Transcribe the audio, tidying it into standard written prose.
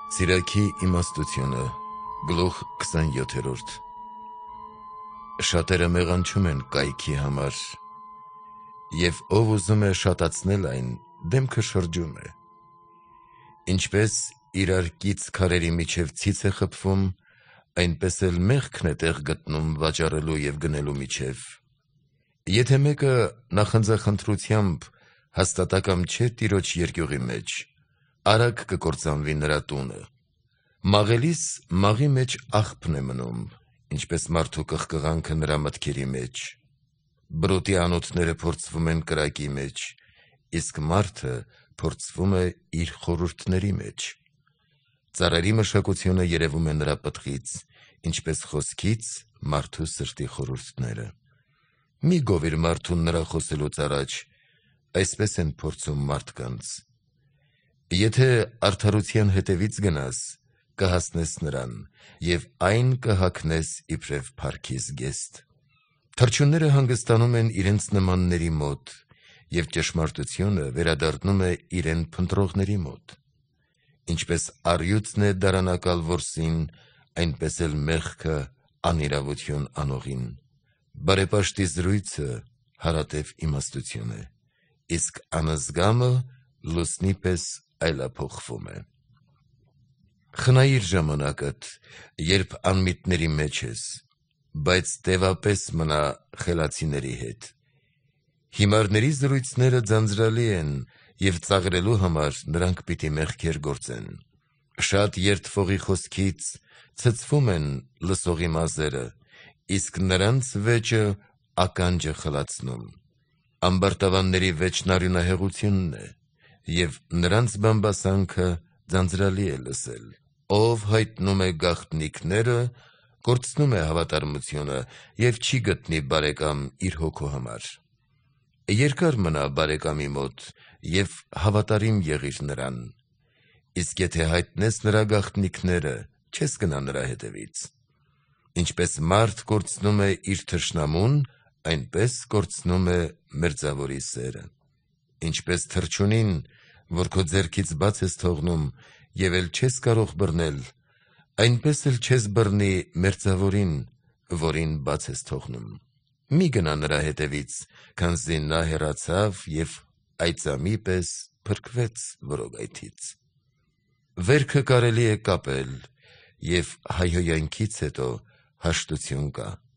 Սիրակի իմաստությունը, գլուխ 27. Շատերը մեղանչում են կայքի համար, և ով ուզում է շատացնել այն, դեմքը շրջում է։ Ինչպես իրար կից քարերի միջև ցից է խփվում, այնպես էլ մեղքն է տեղ գտնում վաճառելու և գնելու միջև։ Եթե մեկը նախանձախնդրությամբ հաստատակամ չէ Տիրոջ երկյուղի մեջ, արագ կկործանվի նրա տունը։ Մաղելիս մաղի մեջ աղբն է մնում, ինչպես մարդու կղկղանքը նրա մտքերի մեջ։ Բրոտի անոթները փորձվում են կրակի մեջ, իսկ մարդը փորձվում է իր խորհուրդների մեջ։ Ծառերի մշակությունը երևում է նրա պտղից, ինչպես խոսքից մարդու սրտի խորհուրդները։ Մի գովիր մարդուն նրա խոսելուց առաջ, այսպես են փորձում մարդկանց։ Եթե արդարության հետևից գնաս, կհասնես նրան, և այն կհագնես իբրև փառքի զգեստ։ Թռչունները հանգստանում են իրենց նմանների մոտ, և ճշմարտությունը վերադառնում է իրեն փնտրողների մոտ։ Ինչպես առյուծն է դարանակալ որսին, այնպես էլ մեղքը անիրավություն անողին։ Բարեպաշտի զրույցը հարատև իմաստություն է, իսկ անզգամը լուսնի պես այլափոխվում է։ Խնայիր ժամանակդ, երբ անմիտների մեջ ես, բայց տևապես մնա խելացիների հետ։ Հիմարների զրույցները ձանձրալի են, և ծաղրելու համար նրանք պիտի մեղքեր գործեն։ Շատ երդվողի խոսքից ցցվում են լսողի մազերը, իսկ նրանց վեճը ականջը խլացնում։ Ամբարտավանների վեճն արյունահեղությունն է, և նրանց բամբասանքը ձանձրալի է լսել։ Ով հայտնում է գաղտնիքները, կորցնում է հավատարմությունը և չի գտնի բարեկամ իր հոգու համար։ Երկար մնա բարեկամի մոտ և հավատարիմ եղիր նրան, իսկ եթե հայտնես նրա գաղտնիքները, չես գնա նրա հետևից։ Ինչպես մարդ կորցնում է իր թշնամուն, այնպես կորցնում է մերձավորի սերը։ Ինչպես թռչունին, որ քո ձեռքից բաց ես թողնում, և էլ չես կարող բռնել, այնպես էլ չես բռնի մերձավորին, որին բաց ես թողնում։ Մի գնա նրա հետևից, քանզի նա հեռացավ և այծամի պես փրկվեց որոգայթից։ Վերքը կարելի է կապել, և հայհոյանքից հետո հաշտություն կա։